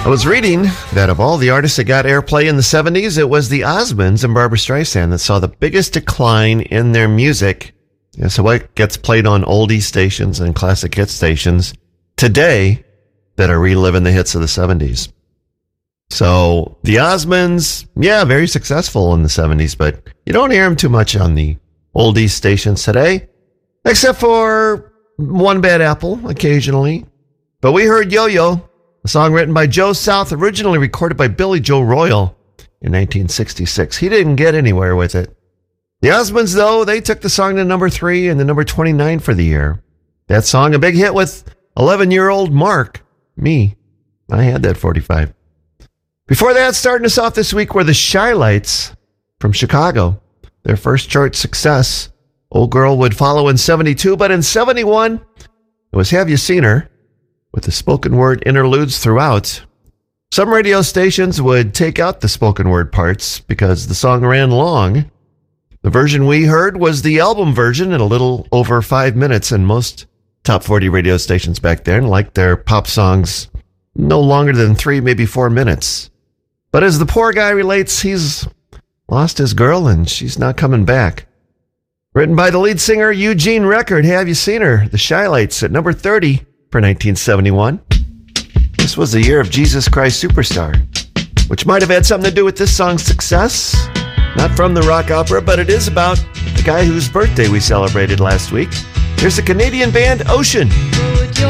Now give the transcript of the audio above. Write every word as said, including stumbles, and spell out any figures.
I was reading that of all the artists that got airplay in the seventies, it was the Osmonds and Barbra Streisand that saw the biggest decline in their music. Yeah, so what gets played on oldie stations and classic hit stations today that are reliving the hits of the seventies? So the Osmonds, yeah, very successful in the seventies, but you don't hear them too much on the oldie stations today, except for One Bad Apple occasionally. But we heard Yo-Yo, a song written by Joe South, originally recorded by Billy Joe Royal in nineteen sixty-six. He didn't get anywhere with it. The Osmonds, though, they took the song to number three and the number twenty-nine for the year. That song, a big hit with eleven-year-old Mark, me. I had that forty-five. Before that, starting us off this week were the Shy-Lights from Chicago. Their first chart success. Old Girl would follow in seventy-two, but in seventy-one, it was Have You Seen Her? With the spoken word interludes throughout. Some radio stations would take out the spoken word parts because the song ran long. The version we heard was the album version at a little over five minutes, and most top forty radio stations back then liked their pop songs no longer than three, maybe four minutes. But as the poor guy relates, he's lost his girl and she's not coming back. Written by the lead singer Eugene Record, Have You Seen Her? The Shy-Lights at number thirty. For nineteen seventy-one. This was the year of Jesus Christ Superstar, which might have had something to do with this song's success. Not from the rock opera, but it is about the guy whose birthday we celebrated last week. Here's the Canadian band Ocean.